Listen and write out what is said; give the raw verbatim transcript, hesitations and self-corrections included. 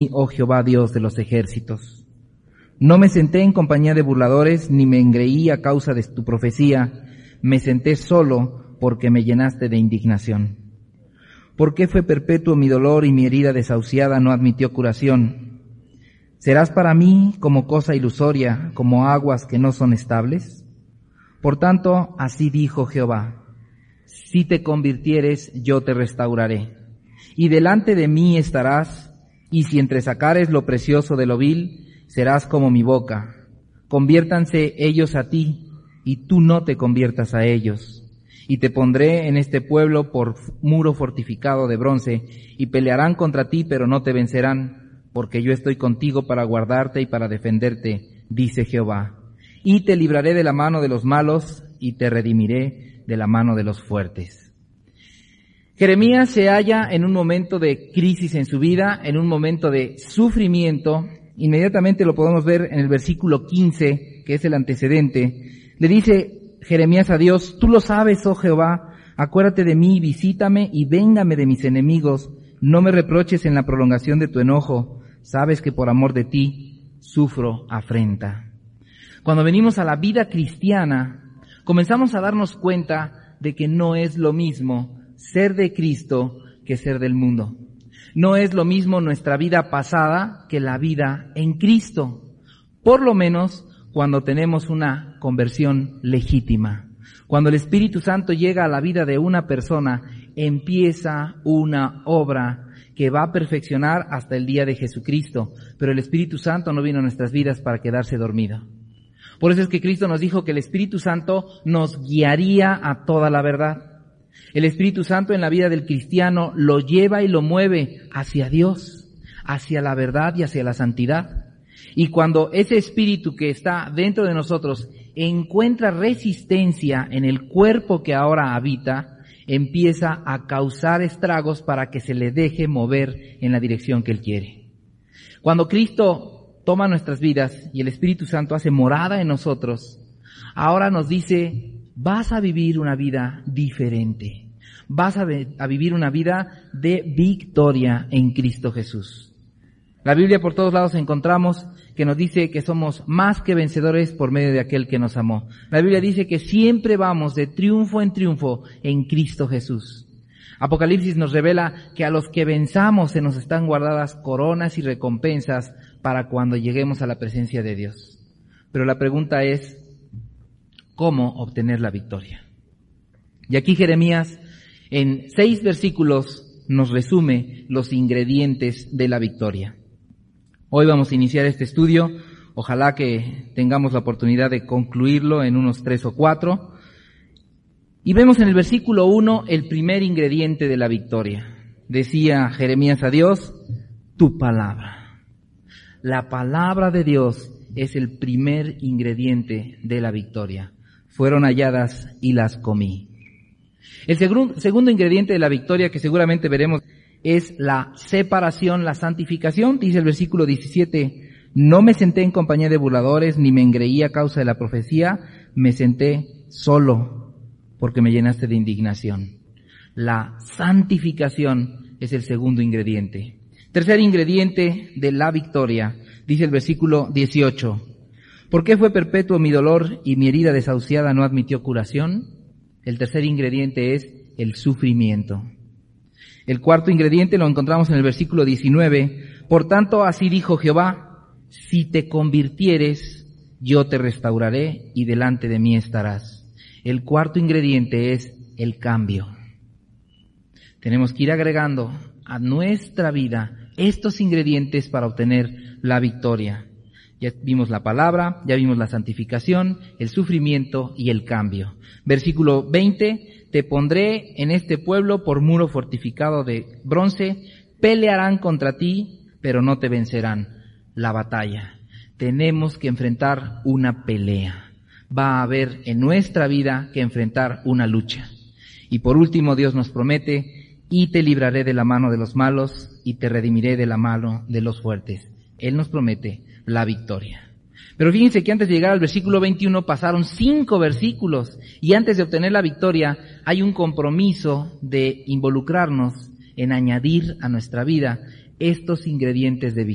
oh Jehová Dios de los ejércitos. No me senté en compañía de burladores, ni me engreí a causa de tu profecía, me senté solo porque me llenaste de indignación. ¿Por qué fue perpetuo mi dolor y mi herida desahuciada no admitió curación? ¿Serás para mí como cosa ilusoria, como aguas que no son estables? Por tanto, así dijo Jehová, si te convirtieres, yo te restauraré, y delante de mí estarás, y si entresacares lo precioso de lo vil, serás como mi boca. Conviértanse ellos a ti, y tú no te conviertas a ellos. Y te pondré en este pueblo por muro fortificado de bronce, y pelearán contra ti, pero no te vencerán, porque yo estoy contigo para guardarte y para defenderte, dice Jehová. Y te libraré de la mano de los malos, y te redimiré de la mano de los fuertes. Jeremías se halla en un momento de crisis en su vida, en un momento de sufrimiento. Inmediatamente lo podemos ver en el versículo quince, que es el antecedente. Le dice Jeremías a Dios, tú lo sabes, oh Jehová, acuérdate de mí, visítame y véngame de mis enemigos, no me reproches en la prolongación de tu enojo, sabes que por amor de ti sufro afrenta. Cuando venimos a la vida cristiana, comenzamos a darnos cuenta de que no es lo mismo ser de Cristo que ser del mundo. No es lo mismo nuestra vida pasada que la vida en Cristo, por lo menos cuando tenemos una conversión legítima. Cuando el Espíritu Santo llega a la vida de una persona, empieza una obra que va a perfeccionar hasta el día de Jesucristo. Pero el Espíritu Santo no vino a nuestras vidas para quedarse dormido. Por eso es que Cristo nos dijo que el Espíritu Santo nos guiaría a toda la verdad. El Espíritu Santo en la vida del cristiano lo lleva y lo mueve hacia Dios, hacia la verdad y hacia la santidad. Y cuando ese espíritu que está dentro de nosotros encuentra resistencia en el cuerpo que ahora habita, empieza a causar estragos para que se le deje mover en la dirección que Él quiere. Cuando Cristo toma nuestras vidas y el Espíritu Santo hace morada en nosotros, ahora nos dice, vas a vivir una vida diferente. Vas a, ve- a vivir una vida de victoria en Cristo Jesús. La Biblia por todos lados encontramos que nos dice que somos más que vencedores por medio de aquel que nos amó. La Biblia dice que siempre vamos de triunfo en triunfo en Cristo Jesús. Apocalipsis nos revela que a los que venzamos se nos están guardadas coronas y recompensas para cuando lleguemos a la presencia de Dios. Pero la pregunta es, ¿cómo obtener la victoria? Y aquí Jeremías, en seis versículos, nos resume los ingredientes de la victoria. Hoy vamos a iniciar este estudio, ojalá que tengamos la oportunidad de concluirlo en unos tres o cuatro. Y vemos en el versículo uno el primer ingrediente de la victoria. Decía Jeremías a Dios, tu palabra. La palabra de Dios es el primer ingrediente de la victoria. Fueron halladas y las comí. El segundo, segundo ingrediente de la victoria que seguramente veremos es la separación, la santificación. Dice el versículo diecisiete, no me senté en compañía de burladores, ni me engreí a causa de la profecía, me senté solo, porque me llenaste de indignación. La santificación es el segundo ingrediente. Tercer ingrediente de la victoria, dice el versículo dieciocho, ¿por qué fue perpetuo mi dolor y mi herida desahuciada no admitió curación? El tercer ingrediente es el sufrimiento. El cuarto ingrediente lo encontramos en el versículo diecinueve. Por tanto, así dijo Jehová, si te convirtieres, yo te restauraré y delante de mí estarás. El cuarto ingrediente es el cambio. Tenemos que ir agregando a nuestra vida estos ingredientes para obtener la victoria. Ya vimos la palabra, ya vimos la santificación, el sufrimiento y el cambio. Versículo veinte. Te pondré en este pueblo por muro fortificado de bronce, pelearán contra ti, pero no te vencerán. La batalla. Tenemos que enfrentar una pelea. Va a haber en nuestra vida que enfrentar una lucha. Y por último, Dios nos promete, y te libraré de la mano de los malos, y te redimiré de la mano de los fuertes. Él nos promete la victoria. Pero fíjense que antes de llegar al versículo veintiuno pasaron cinco versículos y antes de obtener la victoria hay un compromiso de involucrarnos en añadir a nuestra vida estos ingredientes de victoria.